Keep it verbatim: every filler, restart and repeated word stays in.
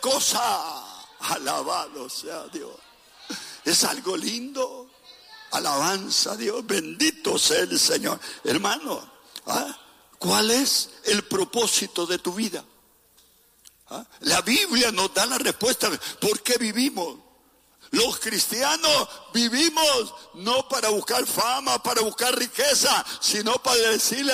cosa. Alabado sea Dios. Es algo lindo. Alabanza a Dios. Bendito sea el Señor. Hermano, ¿ah? ¿Cuál es el propósito de tu vida? ¿Ah? La Biblia nos da la respuesta. ¿Por qué vivimos? Los cristianos vivimos no para buscar fama, para buscar riqueza, sino para decirle